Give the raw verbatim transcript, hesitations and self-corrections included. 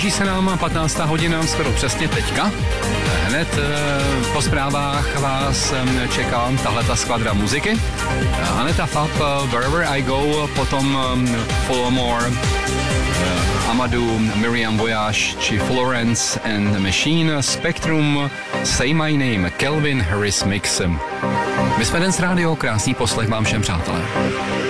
Blíží se nám patnáctá hodina, skoro přesně teďka. Hned po zprávách vás čeká tahleta skvadra muziky. Aneta Fab, Wherever I Go, potom Fulmore, Amadou, Miriam Voyage či Florence and the Machine, Spectrum, Say My Name, Calvin Harris Mix. My jsme Dance Radio, krásný poslech vám všem, přátelé.